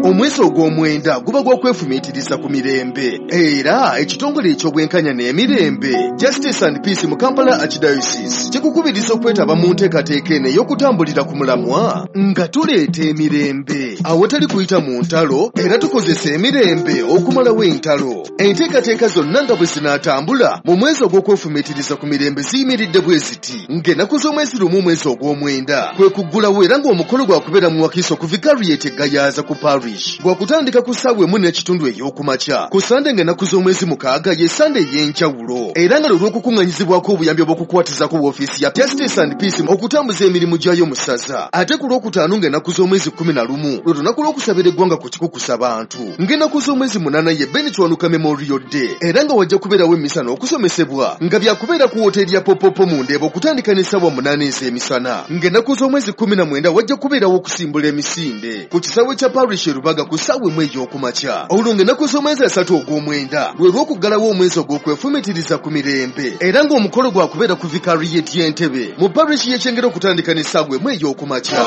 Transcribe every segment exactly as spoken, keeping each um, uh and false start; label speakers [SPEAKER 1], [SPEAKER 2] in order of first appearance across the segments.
[SPEAKER 1] omwezi ogw'omwenda guba gw'okwefumiitiriza ku mirembe era ekitongole eky'obwenkanya n'emirembe Justice and Peace mu Kampala Archdiocese kikukubiriza okwetaba mu nteekateeka eno ey'okutambulira ku mulamwa nga tuleeta emirembe awatali kuyita mu ntalo era tukozesa emirembe okumalawo entalo. Enteekateeka zonna nga bwe zinaatambula mu mwezi ogw'okwefumiitiriza ku mirembe ziyimiridde bwe ziti ng'ennaku z'omwezi lumu omwezi ogw'omwenda kwe kuggulawo era ng'omukolo gwakubeera mu Wakiso ku Vicariate Gayaza ku parish gwakutandika ku ssaawa emu n'ekitundu ey'okumakya ku Sande ng'ennaku z'omwezi mukaaga ye Sande ey'enjawulo era nga lw'okukuŋŋanyizibwako obuyambi obw'okukwatizako woofiisi ya Justice and Peace okutambuza emirimu gyayo mu ssaza. Ate ku lwokutaano ng'ennaku z'omwezi kkumi na lumu lwe lunaku lw'okusabira eggwanga ku kikukusa bantu ng'ennaku z'omwezi munaana ye Benitwanuka Memorial Day era nga wajja kubeerawo emisa n'okusomesebwa nga byakubeera ku woteeri ya Popopo mu Ndeeba okutandika n'essaawa munaana ez'emisana ng'ennaku z'omwezi kkumi na mwenda wajja kubeerawo okusimbula emisinde ku kisaawe kya parish e Rubaga ku ssaawa emu ey'okumakya. Olwo ng'ennaku z'omwezi asatu ogw'omwenda lwe lw'okuggalawo omwezi ogw'okwefumiitiriza ku mirembe era ng'omukolo gwakubeera ku Vicariate y'Entebbe mu parish y'Ekyengera okutandika n'essaawa emu ey'okumakya.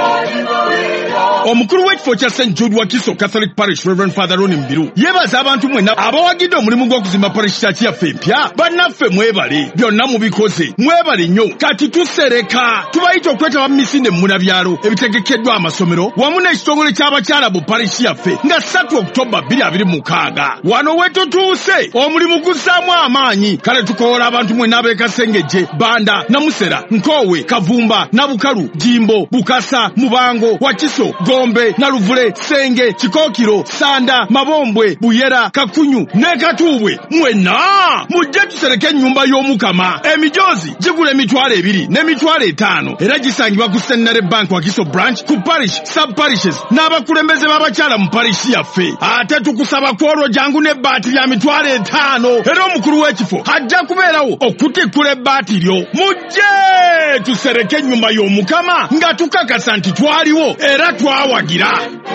[SPEAKER 2] Omukulu w'ekifo kya Saint Jude Wakiso Catholic Parish Reverend Father Ronnie Mbiru yeebaza abantu mwenna abawagidde omulimu gw'okuzimba parish church yaffe empya. Bannaffe mwebale byonna mubikoze mwebale nnyo. Kati tusereka tubayita okwetaba mu misinde mu munabyalo ebitegekeddwa amasomero wamu n'ekitongole ky'abakyala bu parish yaffe nga ssatu Oktoba bbiri abiri mu mukaaga. Wano we tutuuse omulimu gussaamu amaanyi. Kale tukoola abantu mwenna ab'e Kasengejje, Banda, Namusera, Nkowe, Kavumba, Nabukalu, Jimbo, Bukasa, Mubango, Wakiso, Gombe, Naluvule, Senge, Kikookiro, Sanda, Mabombwe, Buyera, Kakunyu ne Katuubwe. Mwenna mujje tusereke ennyumba y'Omukama. Emijoozi gigula emitwalo ebiri n'emitwalo etaano era gisangibwa ku Centenary Bank Wakiso branch ku parish sub parishes n'abakulembeze b'abakyala mu parish yaffe. Ate tukusaba kwolwo jangu n'ebbaati lya mitwalo etaano era omukulu w'ekifo ajja kubeerawo okutikkula ebbaati lyo. Mujje tusereke ennyumba y'Omukama nga tukakasa nti twaliwo era twawagira.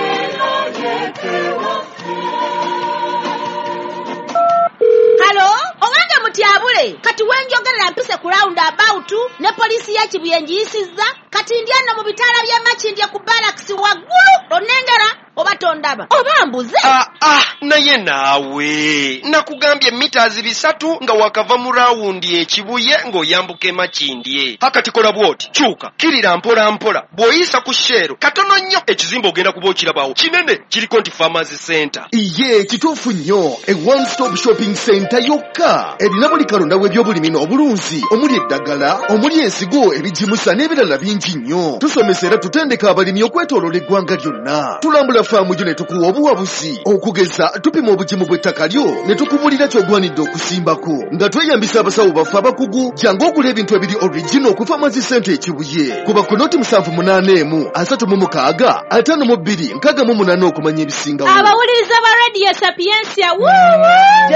[SPEAKER 3] Halo, owange mutyabule kati wenjogerera mpise ku round about ne polisi ya Kibuyenji yisizza kati ndyana mu bitala bya Makindye ku barracks waggulu onengera oba tondaba oba mbuze.
[SPEAKER 4] Ah ah naye naawe nakugambye meters bisatu nga wakava mu rawundi ekibuye ng'oyambuka Makindye. Hakati kola bwoti kyuka kirira mpola mpola bw'oyisa ku shero katono nnyo ekizimba ogenda kuba okirabawo kinene kiriko nti Pharmacy Center.
[SPEAKER 1] Iye kituufu nnyo e one stop shopping center yokka erina buli kalonda w'ebyobulimi n'obulunzi omuli eddagala omuli ensigo ebijimusa n'ebirala bingi nnyo. Tusomesa era tutendeka abalimi okwetooloola eggwanga lyonna. Tulambula faamu gyo ne tukuwa obuwabuzi okugeza tupima obugimu bw'ettaka lyo ne tukubulira ky'ogwanidde okusimbako nga tweyambisa abasawo baffe abakugu jangu ogula ebintu ebiri original ku Pharmacy Center ekibuye kuba ku noti musanvu munaana emu asatu mu mukaaga ataano mu bbiri nkaaga mu munaana okumanya ebisingawo.
[SPEAKER 3] Abawuliriza ba Radio Sapientia woo